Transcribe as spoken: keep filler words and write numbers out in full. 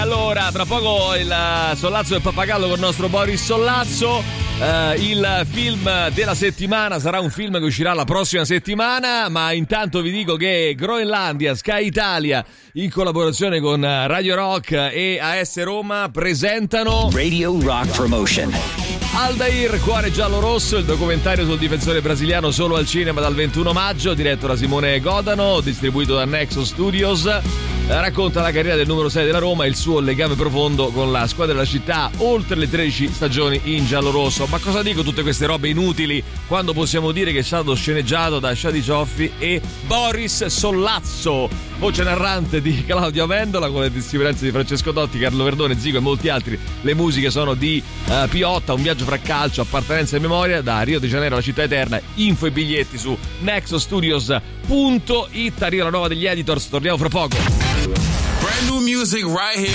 Allora, tra poco il Sollazzo del Pappagallo con il nostro Boris Sollazzo. Uh, il film della settimana sarà un film che uscirà la prossima settimana, ma intanto vi dico che Groenlandia, Sky Italia, in collaborazione con Radio Rock e A S Roma, presentano Radio Rock Promotion. Aldair, Cuore Giallo Rosso, il documentario sul difensore brasiliano, solo al cinema dal ventuno maggio, diretto da Simone Godano, distribuito da Nexo Studios. Racconta la carriera del numero sei della Roma e il suo legame profondo con la squadra della città oltre le tredici stagioni in giallorosso. Ma cosa dico tutte queste robe inutili quando possiamo dire che è stato sceneggiato da Shadi Cioffi e Boris Sollazzo, voce narrante di Claudio Amendola, con le testimonianze di Francesco Dotti, Carlo Verdone, Zico e molti altri. Le musiche sono di uh, Piotta, Un viaggio fra calcio, appartenenza e memoria, da Rio de Janeiro alla città eterna. Info e biglietti su nexostudios punto it. Arriva la nuova degli Editors, torniamo fra poco. Brand new music right here.